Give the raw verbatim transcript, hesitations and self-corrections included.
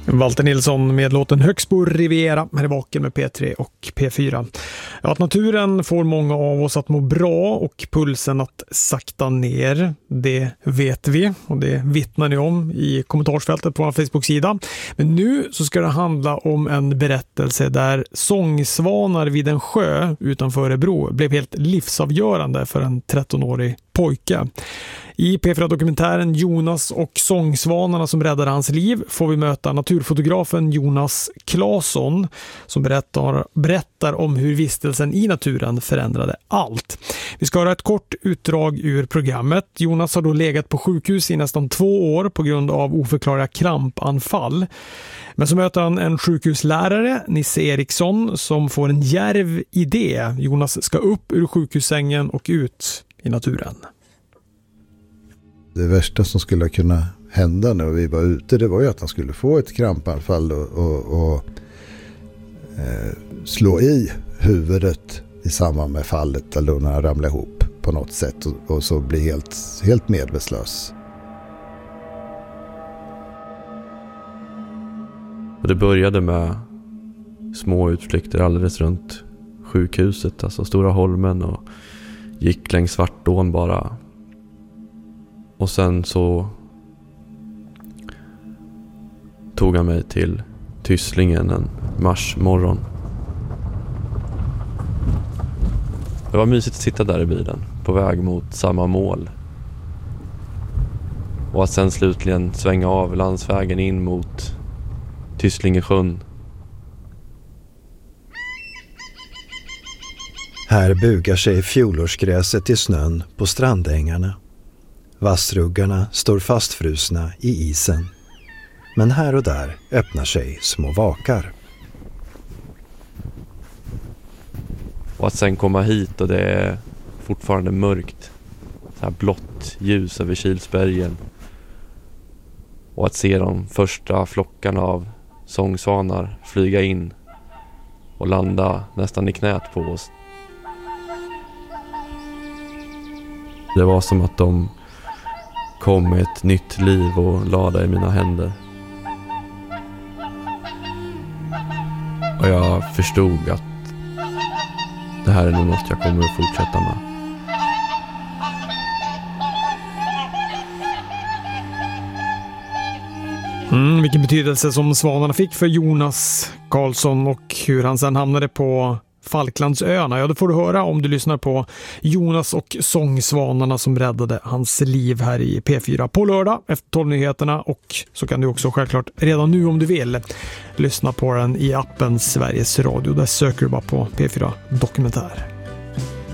Walter Nilsson med låten Högsbo Riviera här i Vaken med P tre och P fyra. Ja, att naturen får många av oss att må bra och pulsen att sakta ner, det vet vi och det vittnar ni om i kommentarsfältet på vår Facebook-sida. Men nu så ska det handla om en berättelse där sångsvanar vid en sjö utanför Örebro blev helt livsavgörande för en trettonårig pojke. I P fyra-dokumentären Jonas och sångsvanarna som räddade hans liv får vi möta naturfotografen Jonas Claesson som berättar, berättar om hur vistelsen i naturen förändrade allt. Vi ska höra ett kort utdrag ur programmet. Jonas har då legat på sjukhus i nästan två år på grund av oförklarliga krampanfall. Men så möter han en sjukhuslärare, Nisse Eriksson, som får en djärv idé. Jonas ska upp ur sjukhussängen och ut i naturen. Det värsta som skulle kunna hända när vi var ute, det var ju att han skulle få ett krampanfall och, och, och eh, slå i huvudet i samband med fallet eller när han ramlar ihop på något sätt och, och så bli helt, helt medvetslös. Det började med små utflykter alldeles runt sjukhuset, alltså Stora Holmen, och gick längs Svartån bara. Och sen så tog han mig till Tysslingen en marsmorgon. Det var mysigt att sitta där i bilen på väg mot samma mål. Och att sen slutligen svänga av landsvägen in mot Tysslingesjön. Här bugar sig fjolårsgräset i snön på strandängarna. Vassruggarna står fastfrusna i isen. Men här och där öppnar sig små vakar. Och att sen komma hit och det är fortfarande mörkt. Så här blått ljus över Kilsbergen. Och att se de första flockarna av sångsvanar flyga in och landa nästan i knät på oss. Det var som att de kom med ett nytt liv och lade i mina händer. Och jag förstod att det här är nog något jag kommer att fortsätta med. Mm, vilken betydelse som svanarna fick för Jonas Claesson och hur han sedan hamnade på Falklandsöarna. Ja, det får du höra om du lyssnar på Jonas och sångsvanarna som räddade hans liv här i P fyra på lördag efter tolv-nyheterna, och så kan du också självklart redan nu om du vill lyssna på den i appen Sveriges Radio. Där söker du bara på P fyra Dokumentär.